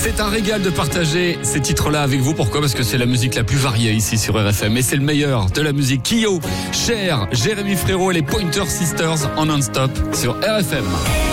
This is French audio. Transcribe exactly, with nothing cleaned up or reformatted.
C'est un régal de partager ces titres-là avec vous. Pourquoi ? Parce que c'est la musique la plus variée ici sur R F M. Et c'est le meilleur de la musique. Kyo, Cher, Jérémy Frérot et les Pointer Sisters en non-stop sur R F M.